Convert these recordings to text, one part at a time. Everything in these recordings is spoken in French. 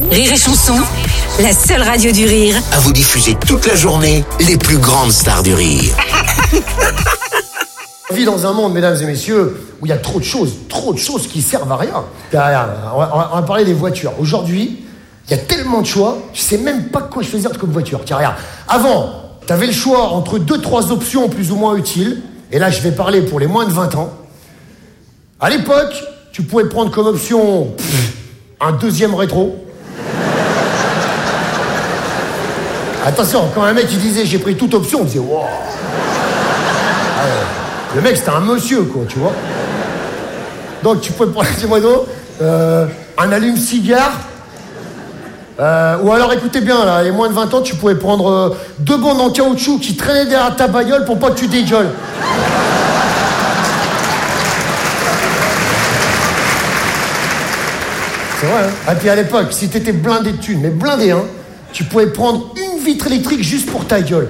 Rire et Chanson, la seule radio du rire à vous diffuser toute la journée les plus grandes stars du rire. On vit dans un monde, mesdames et messieurs, où il y a trop de choses qui servent à rien. On va parler des voitures. Aujourd'hui, il y a tellement de choix, je sais même pas quoi choisir comme voiture. Tiens, regarde, avant, tu avais le choix entre 2-3 options plus ou moins utiles, et là, je vais parler pour les moins de 20 ans. À l'époque, tu pouvais prendre comme option un deuxième rétro. Attention, quand un mec il disait j'ai pris toute option, on disait wow. Le mec c'était un monsieur quoi, tu vois. Donc tu pouvais prendre, dis-moi donc, un allume-cigare. Ou alors écoutez bien là, les moins de 20 ans, tu pouvais prendre 2 bandes en caoutchouc qui traînaient derrière ta bagnole pour pas que tu dégueules. C'est vrai, hein. Et puis à l'époque, si t'étais blindé de thunes, mais blindé, hein, tu pouvais prendre une vitre électrique juste pour ta gueule.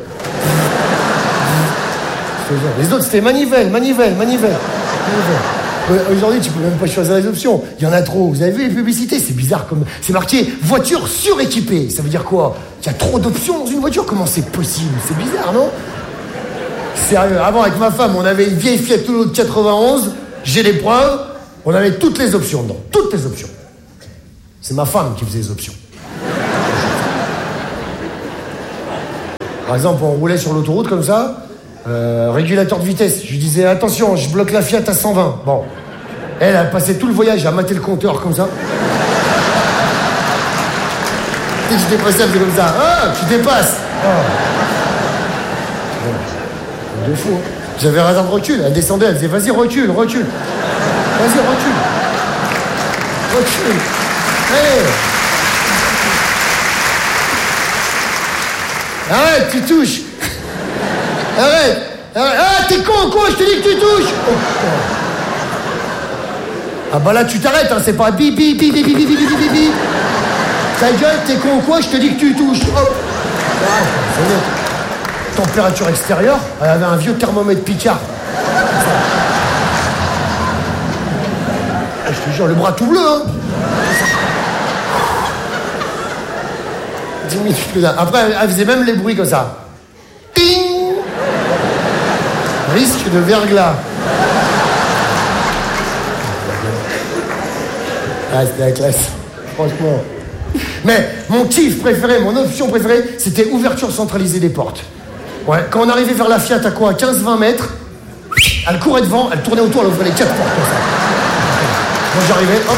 Les autres, c'était manivelle. Aujourd'hui, tu peux même pas choisir les options. Il y en a trop. Vous avez vu les publicités? C'est bizarre comme... C'est marqué « voiture suréquipée ». Ça veut dire quoi? Il y a trop d'options dans une voiture? Comment c'est possible? C'est bizarre, non? Sérieux, avant, avec ma femme, on avait une vieille Fiat Uno de 91. J'ai les preuves. On avait toutes les options dedans. Toutes les options. C'est ma femme qui faisait les options. Par exemple, on roulait sur l'autoroute comme ça, régulateur de vitesse. Je lui disais, attention, je bloque la Fiat à 120. Bon. Elle a passé tout le voyage à mater le compteur comme ça. Dès que je dépassais, elle faisait comme ça. Ah, tu dépasses. Oh. Bon. De fou, hein. J'avais raison de recul. Elle descendait, elle disait, vas-y, recule. Vas-y, recule. Allez. Arrête, tu touches. Arrête. Ah, t'es con, quoi, je te dis que tu touches. Oh. Ah bah là, tu t'arrêtes, hein, c'est pas bip. Ta gueule, t'es con, quoi, je te dis que tu touches. Hop. Ah, c'est net. Température extérieure, elle avait un vieux thermomètre Picard. Ah, je te jure, le bras tout bleu, hein. 10 minutes plus tard. Après, elle faisait même les bruits comme ça. Ting. Risque de verglas. Ah, c'était la classe. Franchement. Mais mon kiff préféré, mon option préférée, c'était ouverture centralisée des portes. Ouais, quand on arrivait vers la Fiat à quoi, 15-20 mètres, elle courait devant, elle tournait autour, elle ouvrait les 4 portes comme ça. Quand j'arrivais, hop.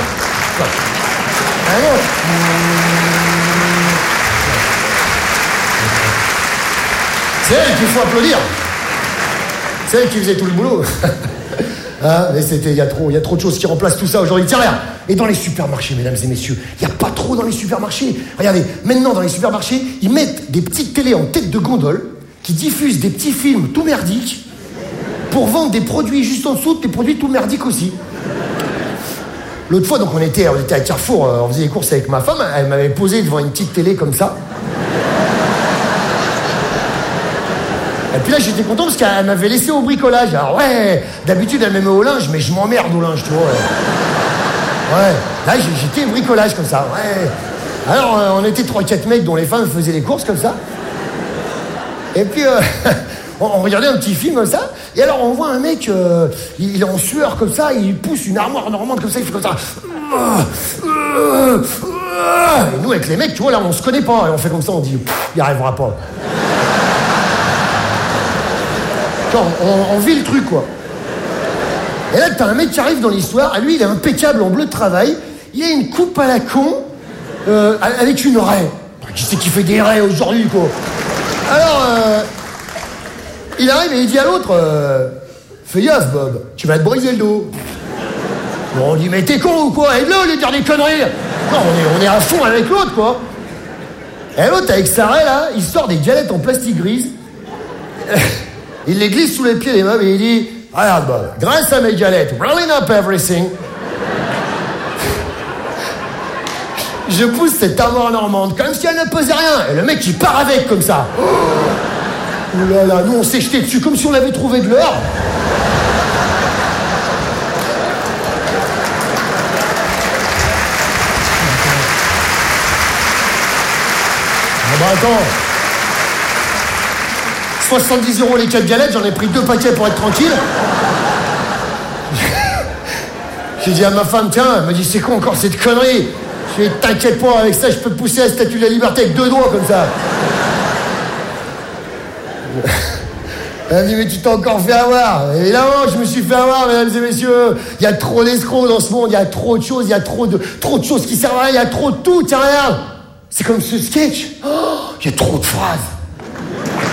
C'est elle qu'il faut applaudir. C'est elle qui faisait tout le boulot. Ah, mais il y a trop de choses qui remplacent tout ça aujourd'hui. Tiens, regarde. Et dans les supermarchés, mesdames et messieurs, il n'y a pas trop dans les supermarchés. Regardez, maintenant dans les supermarchés, ils mettent des petites télés en tête de gondole qui diffusent des petits films tout merdiques pour vendre des produits juste en dessous, des produits tout merdiques aussi. L'autre fois, donc on était à Carrefour, on faisait des courses avec ma femme, elle m'avait posé devant une petite télé comme ça. Et puis là, j'étais content parce qu'elle m'avait laissé au bricolage. Alors ouais, d'habitude, elle me met au linge, mais je m'emmerde au linge, tu vois. Ouais, là, j'étais au bricolage comme ça, ouais. Alors, on était 3-4 mecs dont les femmes faisaient les courses comme ça. Et puis, on regardait un petit film comme ça. Et alors, on voit un mec, il est en sueur comme ça, il pousse une armoire normande comme ça, il fait comme ça. Et nous, avec les mecs, tu vois, là, on se connaît pas. Et on fait comme ça, on dit, il arrivera pas. On vit le truc, quoi. Et là, t'as un mec qui arrive dans l'histoire. Lui, il est impeccable en bleu de travail. Il a une coupe à la con avec une raie. Qui c'est qui fait des raies aujourd'hui, quoi? Alors, il arrive et il dit à l'autre fais gaffe, Bob, tu vas te briser le dos. Bon, on dit mais t'es con ou quoi? Aide-le au lieu de dire des conneries. Non, on est à fond avec l'autre, quoi. Et l'autre, avec sa raie, là, il sort des galettes en plastique grise. Il les glisse sous les pieds des meubles et il dit regarde, Bob, grâce à mes galettes, rolling up everything, je pousse cette armoire normande comme si elle ne pesait rien. Et le mec, il part avec comme ça. Oh là là, nous, on s'est jeté dessus comme si on avait trouvé de l'or. attends. 70 € les 4 galettes, j'en ai pris 2 paquets pour être tranquille. J'ai dit à ma femme, tiens, elle m'a dit, c'est quoi encore cette connerie? Je lui ai dit, t'inquiète pas, avec ça, je peux pousser la statue de la liberté avec 2 doigts comme ça. Elle m'a dit, mais tu t'es encore fait avoir. Évidemment, je me suis fait avoir, mesdames et messieurs. Il y a trop d'escrocs dans ce monde, il y a trop de choses, il y a trop de choses qui servent à rien, il y a trop de tout, tiens, regarde. C'est comme ce sketch. Oh, il y a trop de phrases.